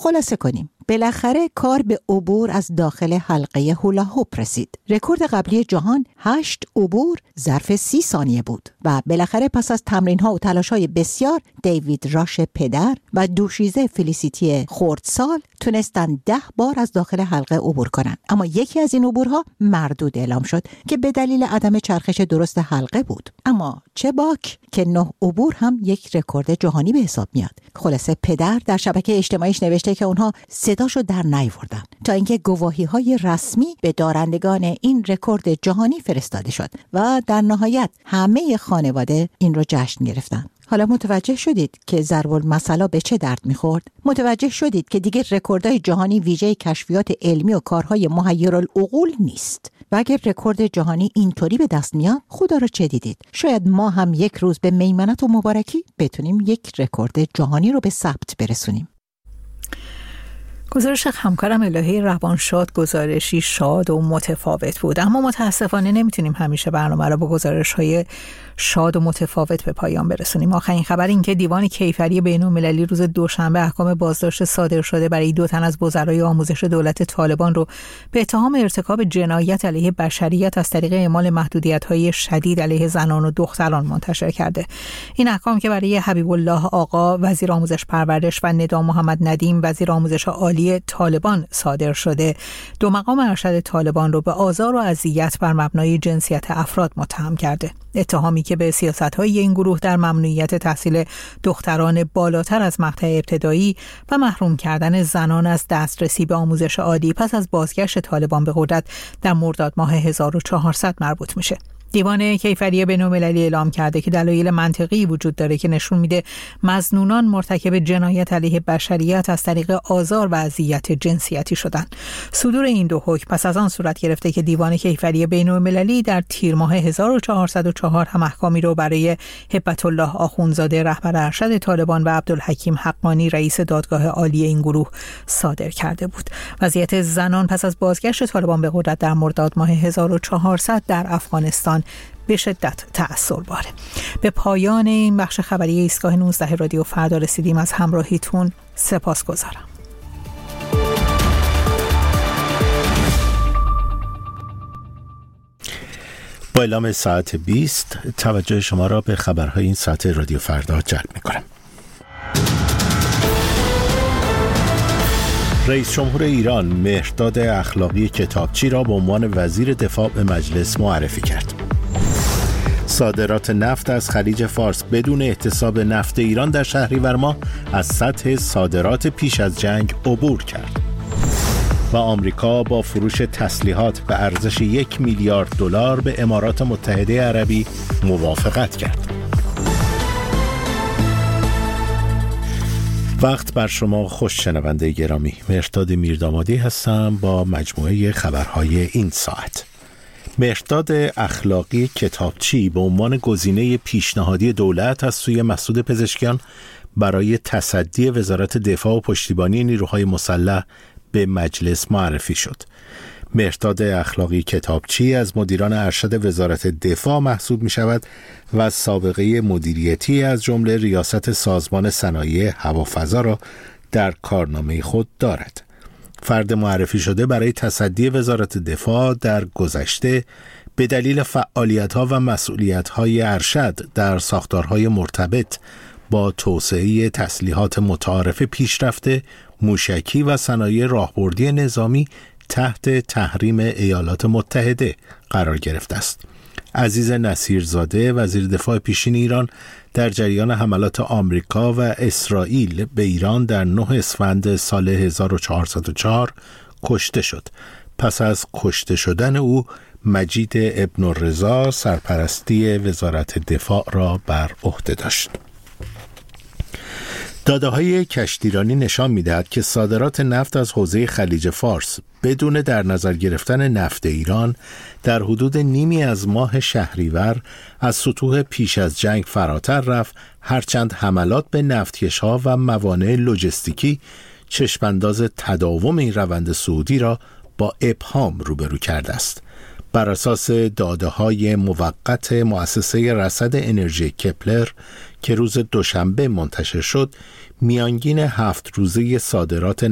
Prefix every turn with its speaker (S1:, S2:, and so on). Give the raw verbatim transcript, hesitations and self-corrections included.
S1: خلاصه کنیم، بالاخره کار به عبور از داخل حلقه هولا هوپ رسید. رکورد قبلی جهان هشت عبور ظرف سی ثانیه بود و بالاخره پس از تمرین‌ها و تلاش‌های بسیار دیوید راش پدر و دوشیزه فلیسیتی خردسال تونستن ده بار از داخل حلقه عبور کنن. اما یکی از این عبورها مردود اعلام شد که به دلیل عدم چرخش درست حلقه بود. اما چه باک که نه عبور هم یک رکورد جهانی به حساب میاد. خلاصه پدر در شبکه اجتماعیش نوشته که اونها صداشو در نیاوردن تا اینکه گواهی‌های رسمی به دارندگان این رکورد جهانی فرستاده شد و در نهایت همه خانواده این رو جشن گرفتن. حالا متوجه شدید که ضرب المثل به چه درد میخورد؟ متوجه شدید که دیگه رکوردهای جهانی ویژه کشفیات علمی و کارهای محیرالعقول نیست. و اگر رکورد جهانی اینطوری به دست میاد، خدا رو چه دیدید؟ شاید ما هم یک روز به میمنت و مبارکی بتونیم یک رکورد جهانی رو به ثبت برسونیم.
S2: گزارش همکارم الهی روانشاد گزارشی شاد و متفاوت بود، اما متاسفانه نمیتونیم همیشه برنامه رو با گزارش‌های شاد و متفاوت به پایان برسونیم. آخرین خبر این که دیوان کیفری بین‌المللی روز دوشنبه احکام بازداشت صادر شده برای دو تن از وزرای آموزش دولت طالبان رو به اتهام ارتکاب جنایت علیه بشریت از طریق اعمال محدودیت‌های شدید علیه زنان و دختران منتشر کرده. این احکام که برای حبیب الله آقا وزیر آموزش پرورش و ندا محمد ندیم وزیر آموزش عالی طالبان صادر شده، دو مقام ارشد طالبان رو به آزار و اذیت بر مبنای جنسیت افراد متهم کرده. اتهامی که به سیاست‌های این گروه در ممنوعیت تحصیل دختران بالاتر از مقطع ابتدایی و محروم کردن زنان از دسترسی به آموزش عالی پس از بازگشت طالبان به قدرت در مرداد ماه هزار و چهارصد مربوط میشه. دیوان کیفری بین‌المللی اعلام کرده که دلایل منطقی وجود داره که نشون میده مظنونان مرتکب جنایت علیه بشریت از طریق آزار و اذیت جنسیتی شدن. صدور این دو حکم پس از آن صورت گرفته که دیوان کیفری بین‌المللی در تیر ماه هزار و چهارصد و چهار هم احکامی رو برای هبت الله آخونزاده رهبر ارشد طالبان و عبدالحکیم حقانی رئیس دادگاه عالی این گروه صادر کرده بود. وضعیت زنان پس از بازگشت طالبان به قدرت در مرداد ماه هزار و چهارصد در افغانستان به شدت تأثیرباره. به پایان این بخش خبری ایستگاه نوزده رادیو فردا رسیدیم. از همراهیتون سپاسگزارم.
S3: با اعلام ساعت بیست توجه شما را به خبرهای این ساعت رادیو فردا جلب می‌کنم. رئیس جمهور ایران مهرداد اخلاقی کتابچی را به عنوان وزیر دفاع به مجلس معرفی کرد. صادرات نفت از خلیج فارس بدون احتساب نفت ایران در شهریور ماه از سطح صادرات پیش از جنگ عبور کرد. و آمریکا با فروش تسلیحات به ارزش یک میلیارد دلار به امارات متحده عربی موافقت کرد. وقت بر شما خوش شنونده گرامی. مهرداد میردامادی هستم با مجموعه خبرهای این ساعت. مهرداد اخلاقی کتابچی به عنوان گزینه پیشنهادی دولت از سوی مسعود پزشکیان برای تصدی وزارت دفاع و پشتیبانی نیروهای مسلح به مجلس معرفی شد. مهرداد اخلاقی کتابچی از مدیران ارشد وزارت دفاع محسوب می شود و از سابقه مدیریتی از جمله ریاست سازمان صنایع هوافضا را در کارنامه خود دارد. فرد معرفی شده برای تصدی وزارت دفاع در گذشته به دلیل فعالیت‌ها و مسئولیت‌های ارشد در ساختارهای مرتبط با توسعه تسلیحات متعارف پیشرفته موشکی و صنایع راهبردی نظامی تحت تحریم ایالات متحده قرار گرفته است. عزیز نصیرزاده وزیر دفاع پیشین ایران در جریان حملات آمریکا و اسرائیل به ایران در نه اسفند سال هزار و چهارصد و چهار کشته شد. پس از کشته شدن او مجید ابن الرضا سرپرستی وزارت دفاع را بر عهده داشت. داده‌های کشتیرانی نشان می‌دهد که صادرات نفت از حوزه خلیج فارس بدون در نظر گرفتن نفت ایران در حدود نیمی از ماه شهریور از سطوح پیش از جنگ فراتر رفت، هرچند حملات به نفتکش‌ها و موانع لوجستیکی چشمانداز تداوم این روند صعودی را با ابهام روبرو کرده است. بر اساس داده‌های موقت مؤسسه رصد انرژی کپلر که روز دوشنبه منتشر شد، میانگین هفت روزه صادرات